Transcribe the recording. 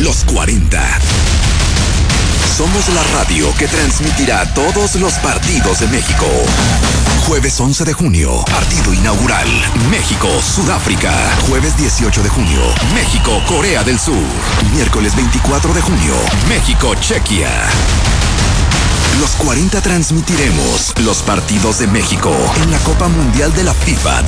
Los 40. Somos la radio que transmitirá todos los partidos de México. Jueves 11 de junio, partido inaugural. México-Sudáfrica. Jueves 18 de junio, México-Corea del Sur. Miércoles 24 de junio, México-Chequia. Los 40 transmitiremos los partidos de México en la Copa Mundial de la FIFA